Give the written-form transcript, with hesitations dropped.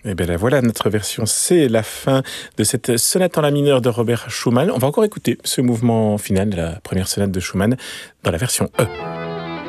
Et bien là, voilà notre version C, la fin de cette sonate en la mineur de Robert Schumann. On va encore écouter ce mouvement final de la première sonate de Schumann dans la version E.